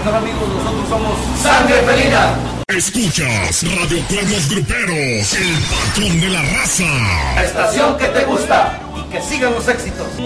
No, amigos, nosotros somos Sangre Felina. Escuchas Radio Cuernos Gruperos, el patrón de la raza. La estación que te gusta y que sigan los éxitos.